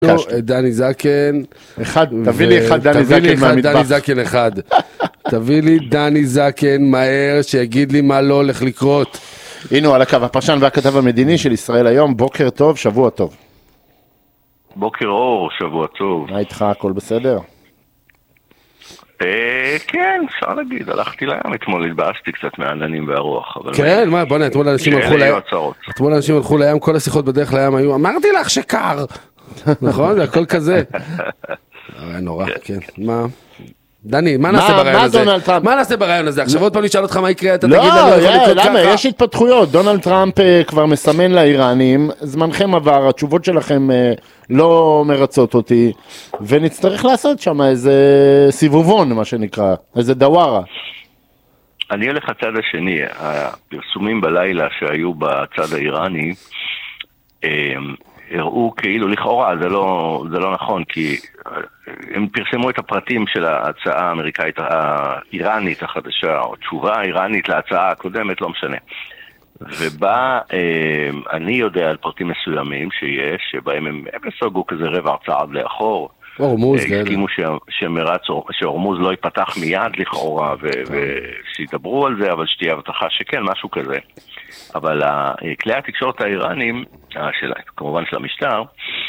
דני זקן אחד, תביא לי אחד דני זקן מהמטבח. דני זקן אחד. תביא לי דני זקן מהר שיגיד לי מה לא הולך לקרות. הנה הוא על הקו, הפרשן והכתב המדיני של ישראל היום. בוקר טוב, שבוע טוב. בוקר אור, שבוע טוב. מה איתך, הכל בסדר? כן, אפשר להגיד, הלכתי לים אתמול, התבאסתי קצת מהעננים והרוח. כן, מה, בוא נה, אתמול אנשים הלכו לים. אתמול אנשים הלכו לים, כל השיחות בדרך לים היו, אמרתי לך שקר. נכון, זה הכל כזה. נורא, כן. מה? דני, מה נעשה ברעיון הזה? מה נעשה ברעיון הזה? עכשיו עוד פעם נשאל אותך מה יקרה, אתה תגיד לנו, למה? יש התפתחויות. דונלד טראמפ כבר מסמן לאיראנים, זמנכם עבר, התשובות שלכם לא מרצות אותי, ונצטרך לעשות שם איזה סיבובון, מה שנקרא, איזה דווארה. אני הולך הצד השני, הפרסומים בלילה שהיו בצד האיראני, הראו כאילו לכאורה, זה לא נכון, כי הם פרסמו את הפרטים של ההצעה האמריקאית האיראנית החדשה, או תשובה האיראנית להצעה הקודמת, לא משנה. ובה אני יודע על פרטים מסוימים שיש, שבהם הם סוגו כזה רבע צעד לאחור, הסכימו שהורמוז לא ייפתח מיד לכאורה, ושידברו על זה, אבל שתהיה הבטחה שכן, משהו כזה. אבל כלי התקשורת האיראנים, כמובן של המשטר,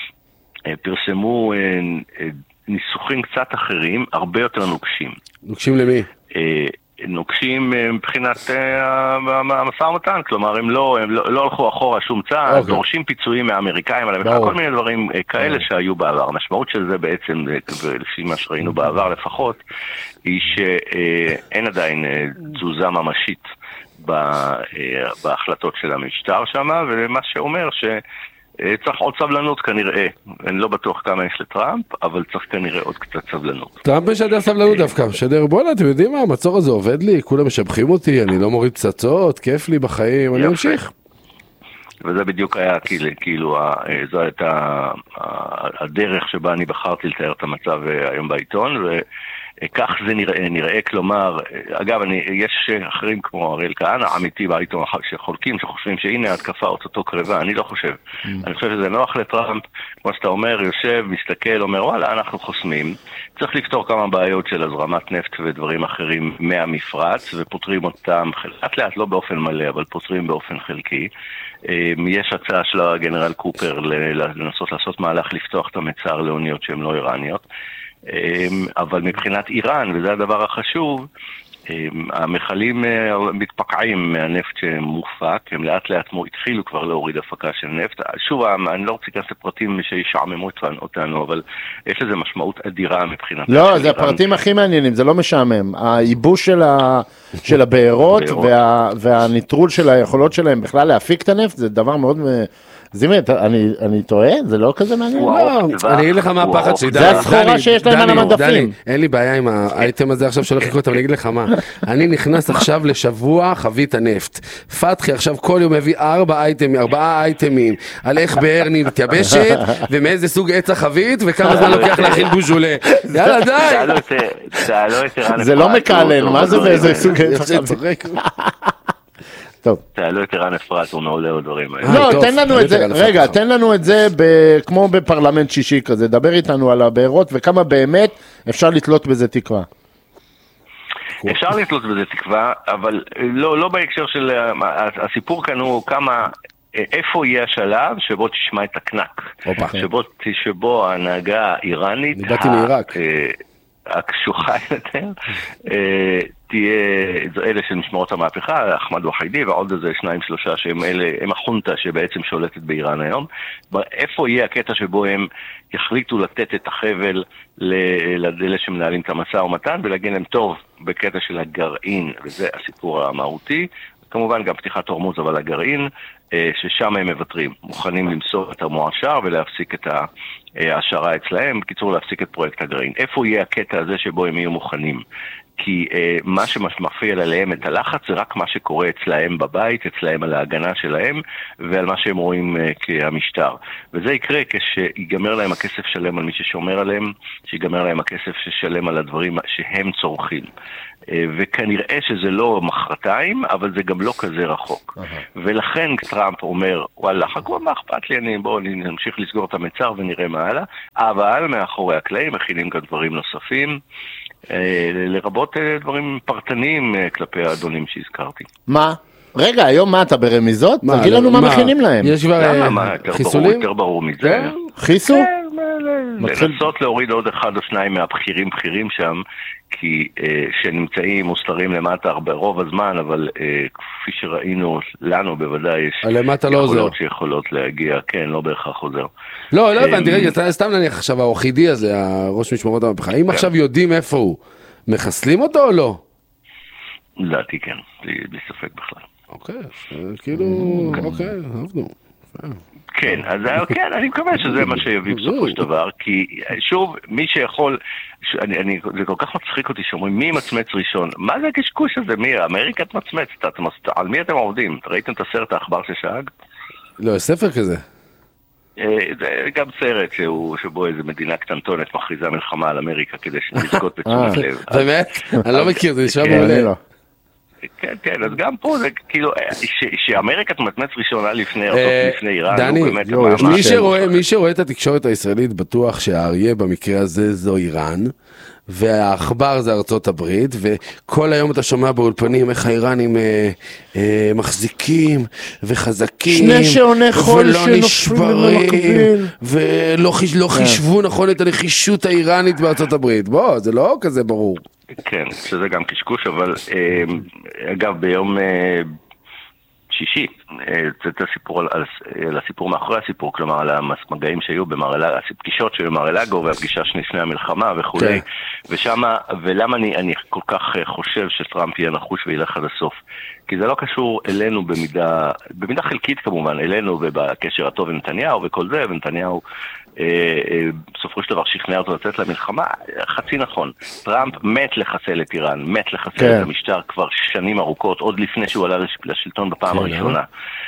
פרסמו ניסוחים קצת אחרים, הרבה יותר נוקשים. נוקשים למי? נוקשים מבחינת המשא ומתן, כלומר הם לא הלכו אחורה שום צעד, דורשים פיצויים מהאמריקאים, כל מיני דברים כאלה שהיו בעבר. המשמעות של זה בעצם, לפי מה שראינו בעבר לפחות, היא שאין עדיין תזוזה ממשית בהחלטות של המשטר שם, ומה שאומר שצריך עוד סבלנות כנראה. אני לא בטוח כמה יש לטראמפ, אבל צריך כנראה עוד קצת סבלנות. טראמפ משדר סבלנות דווקא, משדר, בוא'נה, אתם יודעים מה, המצור הזה עובד לי, כולם משבחים אותי, אני לא מוריד פצצות, כיף לי בחיים, אני אמשיך. וזה בדיוק היה, כאילו, זו הייתה הדרך שבה אני בחרתי לתאר את המצב היום בעיתון, וכך זה נראה, כלומר, אגב, יש אחרים כמו אריאל כהנא, עמיתי בעיתון שחולקים, שחושבים שהנה התקפה אותו קרבה, אני לא חושב. אני חושב שזה נוח לטראמפ, כמו שאתה אומר, יושב, מסתכל, אומר, וואלה, אנחנו חוסמים, צריך לפתור כמה בעיות של הזרמת נפט ודברים אחרים מהמפרץ, ופותרים אותם לאט, לא באופן מלא, אבל פותרים באופן חלקי. יש הצעה של הגנרל קופר לנסות לעשות מהלך לפתוח את המצר לאוניות שהן לא איראניות, אבל מבחינת איראן, וזה הדבר החשוב, המחלים מתפקעים מהנפט שמופק, הם לאט התחילו כבר להוריד הפקה של נפט. שוב, אני לא רוצה להיכנס לפרטים שישעממו אותנו, אבל יש לזה משמעות אדירה מבחינת... לא, זה הפרטים הכי מעניינים, זה לא משעמם. הייבוש של הבארות והניטרול של היכולות שלהם בכלל להפיק את הנפט, זה דבר מאוד... זימת, אני טועה? זה לא כזה מעניין? אני אגיד לך מה הפחד שלי. זה הסחורה שיש להם על המדפים. אין לי בעיה עם האייטם הזה עכשיו שלא חיכו אותם, אני אגיד לך מה. אני נכנס עכשיו לשבוע חבית הנפט. פתחי עכשיו כל יום מביא 4 אייטמים על איך באר מתייבשת, ומאיזה סוג עץ החבית, וכמה זמן לוקח להכין בוז'ולה. יאללה די. זה לא מקעלן, מה זה באיזה סוג עץ החבית? טוב. תעלו את איראן אפרת, הוא מעולה עוד דברים. לא, תן לנו את זה, רגע, תן לנו את זה כמו בפרלמנט שישי כזה, דבר איתנו על הבארות וכמה באמת אפשר לתלות בזה תקווה. אפשר לתלות בזה תקווה, אבל לא בהקשר של, הסיפור כאן הוא כמה, איפה יהיה השלב שבו תשמע את הקנק, שבו ההנהגה האיראנית, הקשוחה יותר, תהיה אלה של משמרות המהפכה, אחמד וחידי ועוד איזה 2-3 שהם אלה, הם החונטה שבעצם שולטת באיראן היום. איפה יהיה הקטע שבו הם יחליטו לתת את החבל לאלה שמנהלים את המשא ומתן ולהגיד להם טוב בקטע של הגרעין, וזה הסיפור המהותי. כמובן גם פתיחת הורמוז, אבל הגרעין, ששם הם מבטרים, מוכנים למסור את המועשר ולהפסיק את ההשערה אצלהם, בקיצור להפסיק את פרויקט הגרעין. איפה יהיה הקטע הזה שבו הם יהיו מוכנים? כי מה שמפעיל עליהם את הלחץ זה רק מה שקורה אצלהם בבית, אצלהם על ההגנה שלהם ועל מה שהם רואים כהמשטר. וזה יקרה כשיגמר להם הכסף שלם על מי ששומר עליהם, שיגמר להם הכסף ששלם על הדברים שהם צורכים. וכנראה שזה לא מחרתיים, אבל זה גם לא כזה רחוק. ולכן טראמפ אומר, וואלה, חכו, מה אכפת לי, בואו נמשיך לסגור את המצר ונראה מה הלאה, אבל מאחורי הקלעים מכינים גם דברים נוספים, לרבות דברים פרטניים כלפי האדונים שהזכרתי. מה? רגע, היום מה אתה ברמיזות? תגיד לנו מה מכינים להם. יש כבר חיסולים? יותר ברור מזה. חיסו? לנסות להוריד עוד אחד או שניים מהבכירים שם, כי שנמצאים מוסתרים למטה ברוב הזמן, אבל כפי שראינו, לנו בוודאי יש יכולות שיכולות להגיע, כן, לא בהכרח חוזר. לא הבנתי, רגע, סתם נניח עכשיו האוחידי הזה, הראש משמרות המהפכה, אם עכשיו יודעים איפה הוא, מחסלים אותו או לא? לדעתי כן, בלי ספק בכלל. אוקיי, כאילו, אוקיי, אהבנו. כן, אז כן, אני מקווה שזה מה שיביא בסופו של דבר, כי שוב, מי שיכול, זה כל כך מצחיק אותי שאומרים, מי מצמץ ראשון? מה זה הקשקוש הזה? מי? אמריקה תמצמצת, על מי אתם עובדים? ראיתם את הסרט האחבר ששאג? לא, יש ספר כזה. זה גם סרט שבו איזו מדינה קטנטונת מכריזה מלחמה על אמריקה כדי שנזכות בתשומת לב. באמת? אני לא מכיר, זה נשמע מעולה. כן, כן, אז גם פה זה כאילו, שאמריקה תמצמץ ראשונה לפני איראן. דני, מי שרואה את התקשורת הישראלית בטוח שהאריה במקרה הזה זו איראן, והאחבר זה ארצות הברית, וכל היום אתה שומע באולפנים איך האיראנים מחזיקים וחזקים, שני שעוני חול ולא נשברים, ולא חישבו נכון את הנחישות האיראנית בארצות הברית. בוא, זה לא כזה ברור. כן, שזה גם קשקוש, אבל אגב ביום שישי, זה הסיפור על הסיפור מאחורי הסיפור, כלומר על המגעים שהיו הפגישות שהיו במר-אל-אגו והפגישה שני המלחמה וכולי, ושמה, ולמה אני כל כך חושב שטראמפ יהיה נחוש וילך עד הסוף? כי זה לא קשור אלינו במידה חלקית כמובן, אלינו ובקשר הטוב עם נתניהו וכל זה, ונתניהו בסופו של דבר שכנע אותו לצאת למלחמה, חצי נכון. טראמפ מת לחסל את איראן, מת לחסל את המשטר כבר שנים ארוכות, עוד לפני שהוא עלה לשלטון בפעם הראשונה.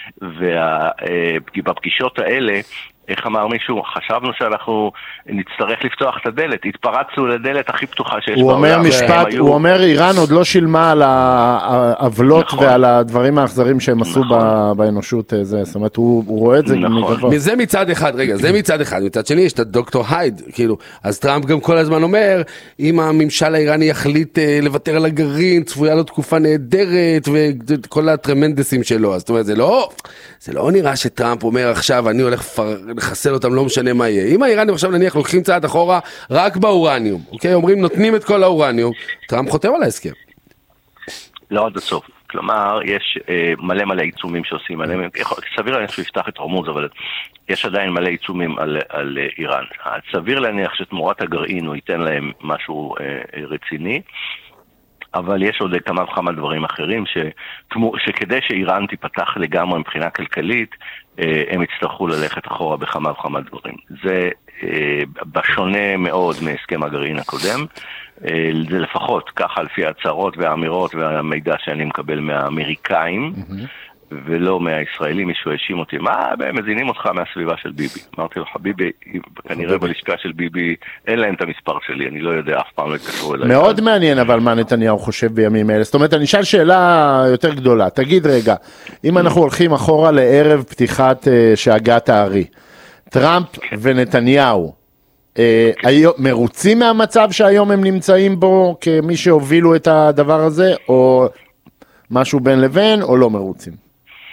ובפגישות האלה, איך אמר מישהו, חשבנו שאנחנו נצטרך לפתוח את הדלת, התפרצנו לדלת הכי פתוחה שיש בעולם. הוא אומר משפט, הוא אומר איראן עוד לא שילמה על העוולות ועל הדברים האכזרים שהם עשו באנושות, זאת אומרת, הוא רואה את זה. מזה מצד אחד, רגע, זה מצד אחד, מצד שני יש את הדוקטור הייד, כאילו, אז טראמפ גם כל הזמן אומר, אם הממשל האיראני יחליט לוותר על הגרעין, צפויה לו תקופה נהדרת, וכל הטרמנדסים שלו, אז זאת אומרת, זה לא נראה שטראמפ אומר עכשיו, אני הולך לחסל אותם, לא משנה מה יהיה. אם האיראנים עכשיו נניח לוקחים צעד אחורה רק באורניום, אוקיי? אומרים נותנים את כל האורניום, טראמפ חותם על ההסכם. לא עד הסוף. כלומר, יש מלא עיצומים שעושים עליהם. סביר להניח שהוא יפתח את הורמוז, אבל יש עדיין מלא עיצומים על איראן. סביר להניח שתמורת הגרעין הוא ייתן להם משהו רציני, אבל יש עוד כמה וכמה דברים אחרים שכדי שאיראן תיפתח לגמרי מבחינה כלכלית, הם יצטרכו ללכת אחורה בכמה וכמה דברים. זה בשונה מאוד מהסכם הגרעין הקודם, זה לפחות ככה לפי ההצהרות והאמירות והמידע שאני מקבל מהאמריקאים, ולא מהישראלים. מישהו האשים אותי, מה, הם מזינים אותך מהסביבה של ביבי. אמרתי לו, ביבי, כנראה בלשכה של ביבי, אין להם את המספר שלי, אני לא יודע, אף פעם לא התקשרו אליי. מאוד מעניין אבל מה נתניהו חושב בימים אלה. זאת אומרת, אני אשאל שאלה יותר גדולה. תגיד רגע, אם אנחנו הולכים אחורה לערב פתיחת שאגת הארי, טראמפ ונתניהו, מרוצים מהמצב שהיום הם נמצאים בו כמי שהובילו את הדבר הזה, או משהו בין לבין, או לא מרוצים?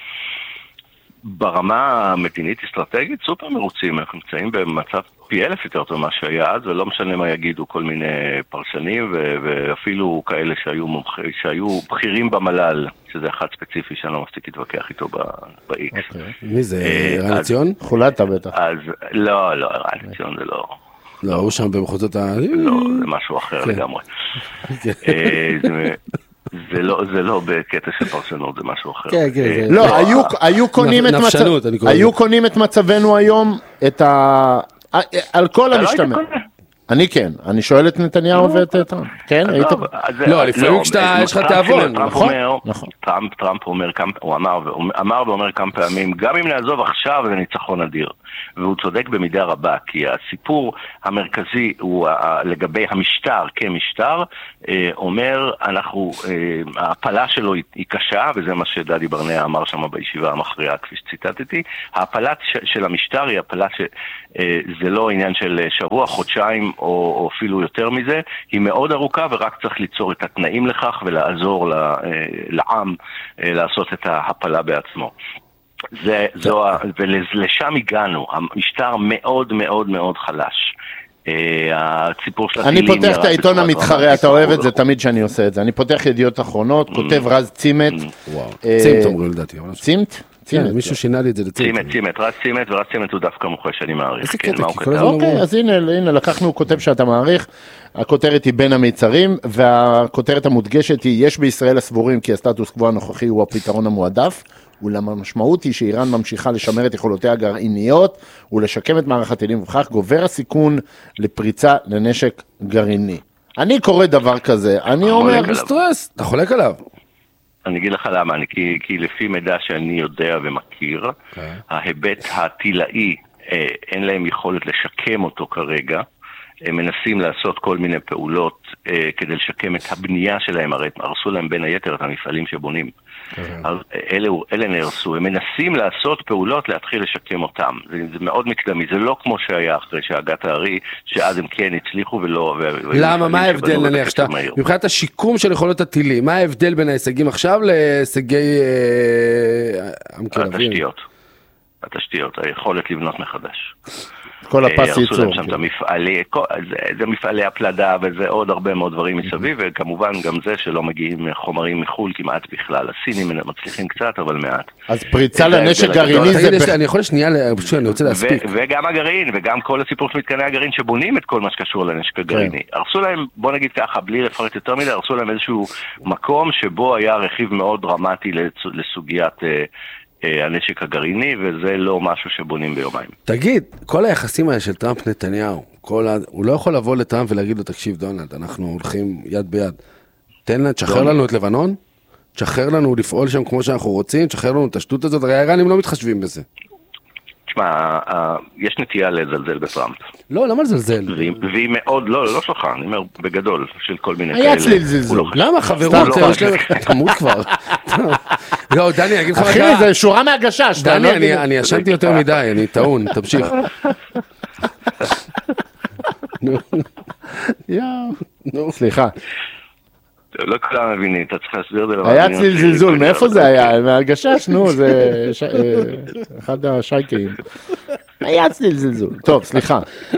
ברמה המדינית אסטרטגית סופר מרוצים, אנחנו נמצאים במצב פי 1000 יותר טוב מה שהיה אז, ולא משנה מה יגידו כל מיני פרשנים, ואפילו כאלה שהיו בכירים במל"ל, שזה אחד ספציפי שאני לא מספיק להתווכח איתו ב-X. מי זה? רן ציון? חולת בטח. אז לא, רן ציון זה לא. לא, הוא שם במחוזות לא, זה משהו אחר לגמרי. זה לא בקטע של פרשנות, זה משהו אחר. כן, כן. לא, היו קונים את מצבנו היום, על כל המשתמע. אני כן, אני שואל את נתניהו ואת טראמפ. כן, היית... לא, לפעמים יש לך תאבון, נכון? טראמפ אומר, הוא אמר ואומר כמה פעמים, גם אם נעזוב עכשיו זה ניצחון אדיר. והוא צודק במידה רבה, כי הסיפור המרכזי הוא לגבי המשטר כמשטר, אומר, ההפלה שלו היא קשה, וזה מה שדדי ברנע אמר שם בישיבה המכריעה, כפי שציטטתי, ההפלה של המשטר היא הפלה שזה לא עניין של שבוע, חודשיים או אפילו יותר מזה, היא מאוד ארוכה ורק צריך ליצור את התנאים לכך ולעזור לעם לעשות את ההפלה בעצמו. ולשם הגענו, המשטר מאוד מאוד מאוד חלש. הציפור של אני פותח את העיתון המתחרה, אתה אוהב את זה תמיד שאני עושה את זה, אני פותח ידיעות אחרונות, כותב רז צימת. צימת אומרים לדעתי. צימת? מישהו שינה לי את זה לצימת, רז צימת, ורז צימת הוא דווקא מוחה שאני מעריך. איזה קטע, כי כל הזמן אוקיי, אז הנה, לקחנו כותב שאתה מעריך, הכותרת היא בין המיצרים, והכותרת המודגשת היא, יש בישראל הסבורים כי הסטטוס קוו הנוכחי הוא הפתרון המועדף, אולם המשמעות היא שאיראן ממשיכה לשמר את יכולותיה הגרעיניות ולשקם את מערך הטילים, ובכך גובר הסיכון לפריצה לנשק גרעיני. אני קורא דבר כזה, אני אומר... סטרס, אתה חולק עליו. אני אגיד לך למה, כי לפי מידע שאני יודע ומכיר, ההיבט הטילאי, אין להם יכולת לשקם אותו כרגע, הם מנסים לעשות כל מיני פעולות כדי לשקם את הבנייה שלהם, הרי הרסו להם בין היתר את המפעלים שבונים. אלה נהרסו, הם מנסים לעשות פעולות להתחיל לשקם אותם. זה מאוד מקדמי, זה לא כמו שהיה אחרי שהגת הארי, שאז הם כן הצליחו ולא... למה? מה ההבדל נניח שאתה... מבחינת השיקום של יכולות הטילים, מה ההבדל בין ההישגים עכשיו להישגי... התשתיות, היכולת לבנות מחדש. כל הפס ייצור. הרסו להם שם את המפעלי, זה מפעלי הפלדה וזה עוד הרבה מאוד דברים מסביב, וכמובן גם זה שלא מגיעים חומרים מחול כמעט בכלל. הסינים מצליחים קצת, אבל מעט. אז פריצה לנשק גרעיני זה... אני יכול שנייה, אני רוצה להספיק. וגם הגרעין, וגם כל הסיפור של מתקני הגרעין שבונים את כל מה שקשור לנשק הגרעיני. הרסו להם, בוא נגיד ככה, בלי לפרט יותר מדי, הרסו להם איזשהו מקום שבו היה רכיב מאוד דרמטי לסוגיית הנשק הגרעיני, וזה לא משהו שבונים ביומיים. תגיד, כל היחסים האלה של טראמפ נתניהו, הוא לא יכול לבוא לטראמפ ולהגיד לו, תקשיב דונלד, אנחנו הולכים יד ביד. תשחרר לנו את לבנון, תשחרר לנו לפעול שם כמו שאנחנו רוצים, תשחרר לנו את השטות הזאת, הרי האיראנים לא מתחשבים בזה. תשמע, יש נטייה לזלזל בטראמפ. לא, למה לזלזל? והיא מאוד, לא שלך, אני אומר, בגדול, של כל מיני כאלה. היה צליל זלזול. למה חברות? תמות כבר. לא, דני, אני אגיד לך... אחי, זה שורה מהגשש. דני, אני ישנתי יותר מדי, אני טעון, תמשיך. סליחה. לא כולם מבינים, אתה צריך להסביר את זה. היה צליל זלזול, מאיפה זה היה? מהגשש, נו, זה אחד השייקיים. היה צליל זלזול. טוב, סליחה.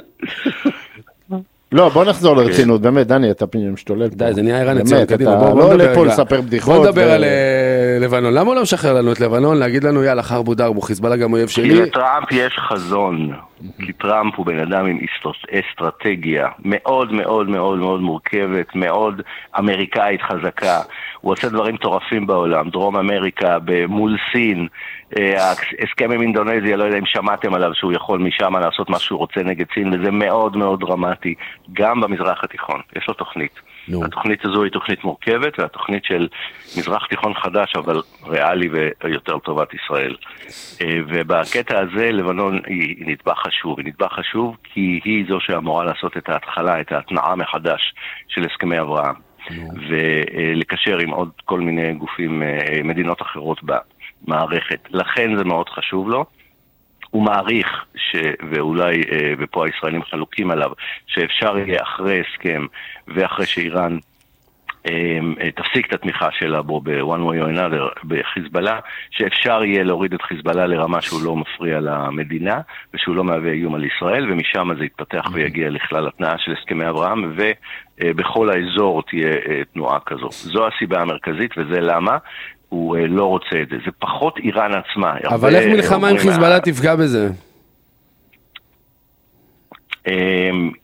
לא, בוא נחזור לרצינות, באמת, דני, אתה משתולל. די, זה נהיה איראן אצלנו, קדימה. לא עולה פה לספר בדיחות. בוא נדבר על לבנון. למה הוא לא משחרר לנו את לבנון? להגיד לנו, יאללה, חרבו דרבו, חיזבאללה גם אויב שלי. כי לטראמפ יש חזון. כי טראמפ הוא בן אדם עם אסטרטגיה מאוד מאוד מאוד מאוד מורכבת, מאוד אמריקאית חזקה. הוא עושה דברים טורפים בעולם, דרום אמריקה, מול סין, הסכם עם אינדונזיה, לא יודע אם שמעתם עליו שהוא יכול משם לעשות מה שהוא רוצה נגד סין, וזה מאוד מאוד דרמטי, גם במזרח התיכון. יש לו תוכנית. התוכנית הזו היא תוכנית מורכבת, והתוכנית של מזרח תיכון חדש, אבל ריאלי ויותר טובת ישראל. ובקטע הזה לבנון היא נדבך חשוב. היא נדבך חשוב כי היא זו שאמורה לעשות את ההתחלה, את ההתנעה מחדש של הסכמי אברהם. ולקשר עם עוד כל מיני גופים, מדינות אחרות במערכת. לכן זה מאוד חשוב לו. הוא מעריך, ואולי, ופה הישראלים חלוקים עליו, שאפשר יהיה אחרי הסכם ואחרי שאיראן תפסיק את התמיכה שלה בו ב-one way or another בחיזבאללה, שאפשר יהיה להוריד את חיזבאללה לרמה שהוא לא מפריע למדינה, ושהוא לא מהווה איום על ישראל, ומשם זה יתפתח ויגיע לכלל התנאה של הסכמי אברהם, ובכל האזור תהיה תנועה כזו. זו הסיבה המרכזית, וזה למה הוא לא רוצה את זה. זה פחות איראן עצמה. אבל איך מלחמה עם חיזבאללה תפגע בזה?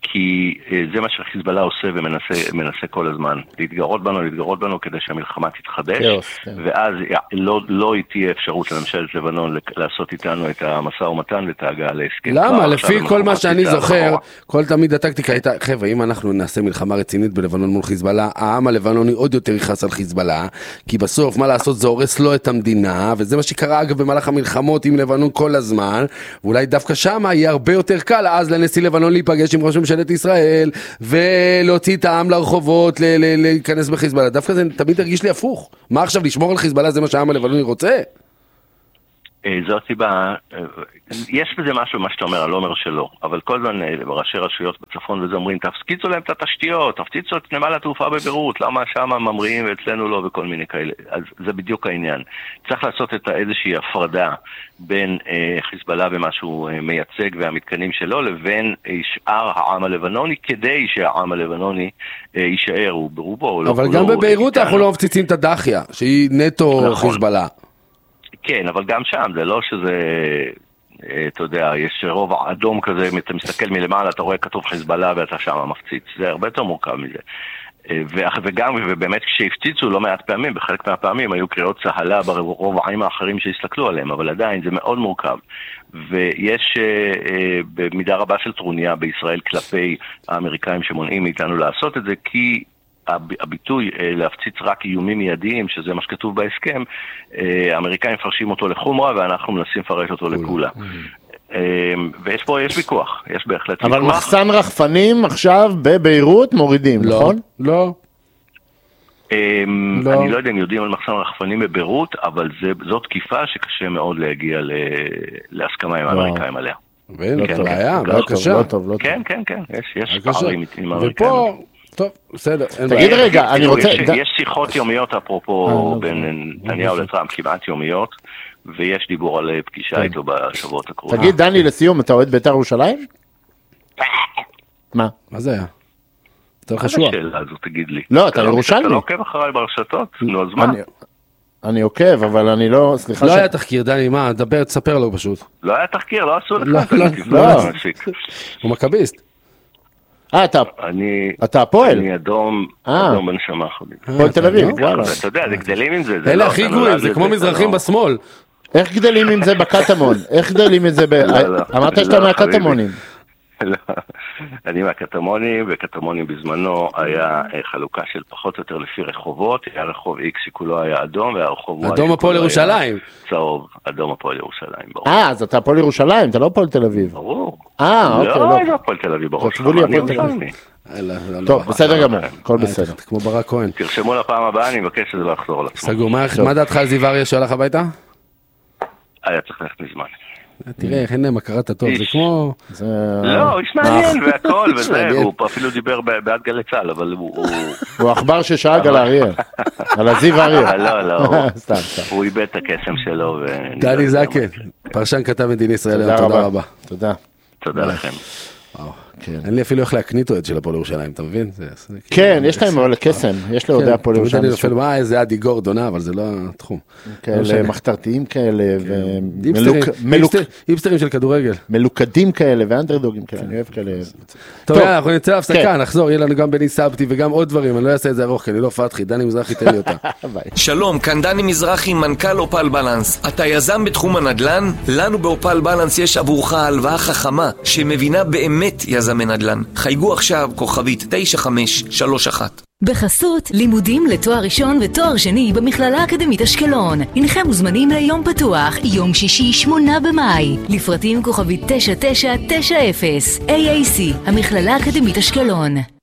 כי זה מה שחיזבאללה עושה ומנסה כל הזמן, להתגרות בנו כדי שהמלחמה תתחדש, ואז לא תהיה אפשרות לממשלת לבנון לעשות איתנו את המשא ומתן ואת ההגעה להסכם. למה? לפי כל מה שאני זוכר, כל תמיד הטקטיקה הייתה, חבר'ה, אם אנחנו נעשה מלחמה רצינית בלבנון מול חיזבאללה, העם הלבנוני עוד יותר יכעס על חיזבאללה, כי בסוף מה לעשות זה הורס לו את המדינה, וזה מה שקרה אגב במהלך המלחמות עם לבנון כל הזמן, ואולי דווקא שם יהיה הרבה יותר קל אז לנשיא לבנון להיפגש עם ראש ממשלת ישראל, ולהוציא את העם לרחובות, להיכנס בחיזבאללה. דווקא זה תמיד הרגיש לי הפוך. מה עכשיו, לשמור על חיזבאללה זה מה שהעם הלבנוני רוצה? זו סיבה, יש בזה משהו, מה שאתה אומר, אני לא אומר שלא, אבל כל זמן ראשי רשויות בצפון וזה אומרים, תפציצו להם את התשתיות, תפציצו את נמל התעופה בביירות, למה שם ממריאים ואצלנו לא וכל מיני כאלה, אז זה בדיוק העניין. צריך לעשות את איזושהי הפרדה בין חיזבאללה ומה שהוא מייצג והמתקנים שלו, לבין שאר העם הלבנוני, כדי שהעם הלבנוני יישאר, הוא ברובו. אבל גם בביירות אנחנו לא מפציצים את הדחיה, שהיא נטו חיזבאללה. כן, אבל גם שם, זה לא שזה, אתה יודע, יש רוב אדום כזה, אתה מסתכל מלמעלה, אתה רואה כתוב חיזבאללה ואתה שם מפציץ, זה הרבה יותר מורכב מזה. וגם, ובאמת כשהפציצו לא מעט פעמים, בחלק מהפעמים היו קריאות צהלה ברוב העמים האחרים שהסתכלו עליהם, אבל עדיין זה מאוד מורכב. ויש במידה רבה של טרוניה בישראל כלפי האמריקאים שמונעים מאיתנו לעשות את זה, כי הביטוי להפציץ רק איומים מיידיים, שזה מה שכתוב בהסכם, האמריקאים מפרשים אותו לחומרה, ואנחנו מנסים לפרש אותו לכולה. ויש פה, יש ויכוח, יש בהחלט ויכוח. אבל מחסן רחפנים עכשיו בביירות מורידים, נכון? לא. אני לא יודע אם יודעים על מחסן רחפנים בביירות, אבל זו תקיפה שקשה מאוד להגיע להסכמה עם האמריקאים עליה. לא קשה. כן, יש פערים עם האמריקאים. ופה, טוב, בסדר. תגיד רגע, אני רוצה... יש שיחות יומיות, אפרופו בין נתניהו לטראמפ, כמעט יומיות, ויש דיבור על פגישה איתו בשבועות הקרובים. תגיד, דני, לסיום, אתה אוהד בית"ר ירושלים? מה? מה זה היה? יותר מה חשוב. השאלה הזו, תגיד לי? לא, אתה ירושלמי. אתה לא עוקב אחריי ברשתות? נו, אז מה? אני עוקב, אבל אני לא... סליחה לא היה תחקיר, דני, מה? דבר, תספר לו פשוט. לא היה תחקיר, לא עשו לך. לא. הוא מכביסט. אתה הפועל? אני אדום בנשמה חולי. הפועל תל אביב, וואלה. אתה יודע, זה גדלים עם זה. אלה הכי גרועים, זה כמו מזרחים בשמאל. איך גדלים עם זה בקטמון? איך גדלים עם זה אמרת שאתה מהקטמונים. אני מהקטמונים, וקטמונים בזמנו היה חלוקה של פחות או יותר לפי רחובות, היה רחוב X שכולו היה אדום, והרחוב Y אדום הפועל ירושלים. צהוב, אדום הפועל ירושלים, ברור. אז אתה הפועל ירושלים, אתה לא הפועל תל אביב. ברור. אוקיי, לא, זה הפועל תל אביב, ברור. חשבו לי הפועל תל אביב. טוב, בסדר גמור, הכל בסדר. כמו ברק כהן. תרשמו לפעם הבאה, אני מבקש שזה לא יחזור על עצמו. סגור, מה דעתך על זיו אריה שהלך הביתה? היה צריך ללכת מזמן. תראה, איך אין הכרת הטוב, זה כמו... לא, איש מעניין והכל, וזה, הוא אפילו דיבר בעד גלי צה"ל, אבל הוא עכבר ששאג על האריה, על הזיו אריה. לא, הוא איבד את הקסם שלו. דני זקן, פרשן כתב מדיני ישראל, תודה רבה. תודה לכם. אין לי אפילו איך להקנית את של הפועל ירושלים, אתה מבין? כן, יש להם אבל קסם, יש לו הפועל ירושלים. זה עדי גורדונה, אבל זה לא התחום. כאלה מחתרתיים כאלה, היפסטרים של כדורגל. מלוכדים כאלה ואנדרדוגים כאלה, אני אוהב כאלה. טוב, אנחנו נצא להפסקה, נחזור, יהיה לנו גם בני סבתי וגם עוד דברים, אני לא אעשה את זה ארוך, כי אני לא פתחי, דני מזרחי תן לי אותה. שלום, כאן דני מזרחי, מנכ"ל אופל בלנס. אתה יזם בתחום הנדל"ן? לנו באופל בלנס יש עבורך הלוואה חכמה שמבינה באמת יזמי נדל"ן. חייגו עכשיו כוכבית 9531. בחסות לימודים לתואר ראשון ותואר שני במכללה האקדמית אשקלון. הנכם מוזמנים ליום פתוח, יום שישי 8 במאי. לפרטים כוכבית 9990. AAC, המכללה האקדמית אשקלון.